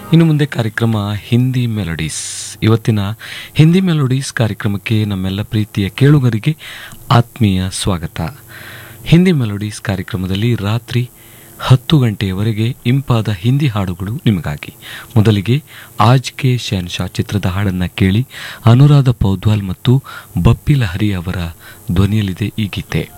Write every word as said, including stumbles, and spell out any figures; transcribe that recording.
ಇನ್ನು ಮುಂದೆ ಕಾರ್ಯಕ್ರಮ ಹಿಂದಿ ಮೆಲೋಡೀಸ್. ಇವತ್ತಿನ ಹಿಂದಿ ಮೆಲೋಡೀಸ್ ಕಾರ್ಯಕ್ರಮಕ್ಕೆ ನಮ್ಮೆಲ್ಲ ಪ್ರೀತಿಯ ಕೇಳುಗರಿಗೆ ಆತ್ಮೀಯ ಸ್ವಾಗತ. ಹಿಂದಿ ಮೆಲೋಡೀಸ್ ಕಾರ್ಯಕ್ರಮದಲ್ಲಿ ರಾತ್ರಿ ಹತ್ತು ಗಂಟೆಯವರೆಗೆ ಇಂಪಾದ ಹಿಂದಿ ಹಾಡುಗಳು ನಿಮಗಾಗಿ. ಮೊದಲಿಗೆ ಆಜ್ ಕೆ ಶಹನ್ಶಾ ಚಿತ್ರದ ಹಾಡನ್ನು ಕೇಳಿ. ಅನುರಾಧ ಪೌದ್ವಾಲ್ ಮತ್ತು ಬಪ್ಪಿ ಲಹರಿ ಅವರ ಧ್ವನಿಯಲ್ಲಿದೆ ಈ ಗೀತೆ.